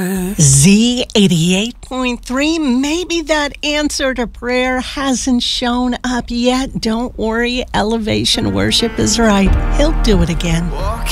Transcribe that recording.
Z88.3. Maybe that answer to prayer hasn't shown up yet. Don't worry, Elevation Worship is right. He'll do it again.